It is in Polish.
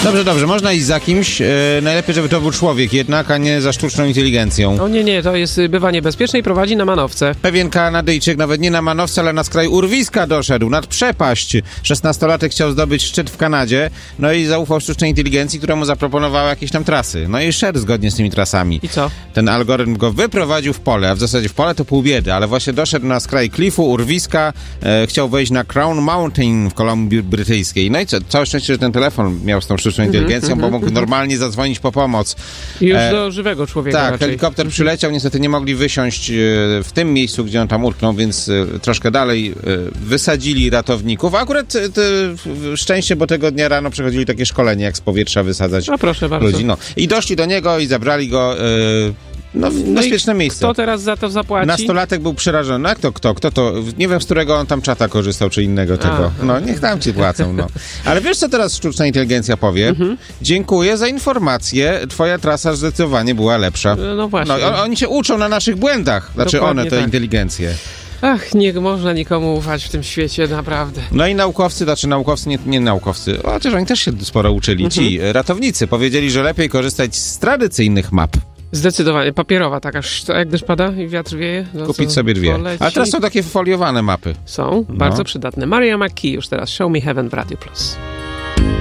Dobrze, można iść za kimś. Najlepiej, żeby to był człowiek jednak, a nie za sztuczną inteligencją. O nie, to jest bywa niebezpieczne i prowadzi na manowce. Pewien Kanadyjczyk nawet nie na manowce, ale na skraj urwiska doszedł, nad przepaść. 16-latek chciał zdobyć szczyt w Kanadzie, no i zaufał sztucznej inteligencji, która mu zaproponowała jakieś tam trasy. No i szedł zgodnie z tymi trasami. I co? Ten algorytm go wyprowadził w pole, a w zasadzie w pole to pół biedy, ale właśnie doszedł na skraj klifu, urwiska, chciał wejść na Crown Mountain w Kolumbii Brytyjskiej. No i co? Całe szczęście, że ten telefon miał z tą sztuczną inteligencją, bo mógł normalnie zadzwonić po pomoc. Już do żywego człowieka Tak, raczej. helikopter przyleciał, niestety nie mogli wysiąść w tym miejscu, gdzie on tam utknął, więc troszkę dalej wysadzili ratowników. A akurat szczęście, bo tego dnia rano przechodzili takie szkolenie, jak z powietrza wysadzać Proszę bardzo. ludzi. No. I doszli do niego i zabrali go w bezpieczne miejsce. Kto teraz za to zapłaci? Nastolatek był przerażony. A kto to? Nie wiem, z którego on tam czata korzystał, czy innego tego. No, niech tam ci płacą, no. Ale wiesz, co teraz sztuczna inteligencja powie? Dziękuję za informację. Twoja trasa zdecydowanie była lepsza. No właśnie. No, oni się uczą na naszych błędach. Znaczy Dokładnie one, te tak. inteligencje. Ach, nie można nikomu ufać w tym świecie, naprawdę. No i naukowcy, nie naukowcy, chociaż oni też się sporo uczyli. Ci ratownicy powiedzieli, że lepiej korzystać z tradycyjnych map. Zdecydowanie. Papierowa taka, jak deszcz pada i wiatr wieje. No Kupić co, sobie 2. poleci. A teraz są takie foliowane mapy. Są bardzo przydatne. Maria McKee już teraz. Show Me Heaven w Radio Plus.